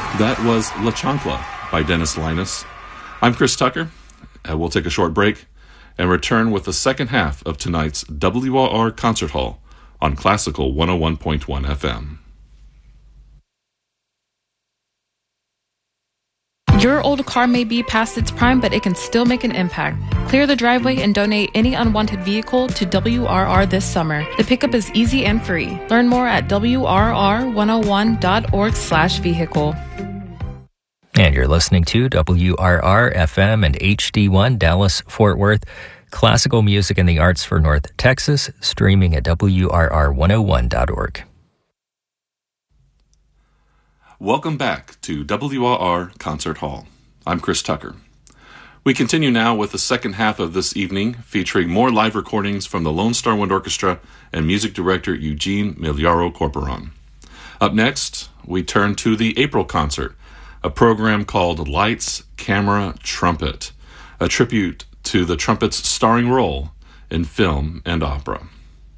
That was La Chancla by Dennis Linus. I'm Chris Tucker. We'll take a short break and return with the second half of tonight's WRR Concert Hall on Classical 101.1 FM. Your old car may be past its prime, but it can still make an impact. Clear the driveway and donate any unwanted vehicle to WRR this summer. The pickup is easy and free. Learn more at WRR101.org/vehicle. And you're listening to WRR FM and HD1 Dallas Fort Worth. Classical music and the arts for North Texas, streaming at WRR101.org. Welcome back to WRR Concert Hall. I'm Chris Tucker. We continue now with the second half of this evening, featuring more live recordings from the Lone Star Wind Orchestra and music director Eugene Miliaro Corporon. Up next, we turn to the April concert, a program called Lights, Camera, Trumpet, a tribute to the trumpet's starring role in film and opera.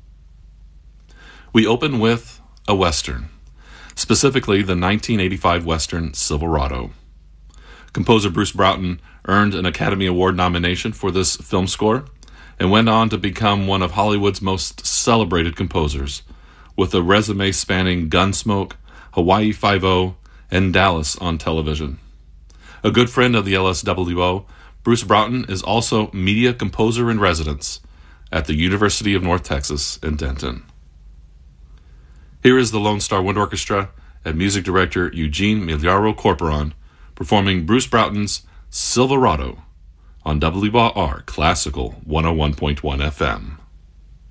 We open with a Western, specifically the 1985 Western Silverado. Composer Bruce Broughton earned an Academy Award nomination for this film score and went on to become one of Hollywood's most celebrated composers, with a resume spanning Gunsmoke, Hawaii Five-0, and Dallas on television. A good friend of the LSWO, Bruce Broughton is also media composer in residence at the University of North Texas in Denton. Here is the Lone Star Wind Orchestra and music director Eugene Miliaro Corporon performing Bruce Broughton's Silverado on WRR Classical 101.1 FM.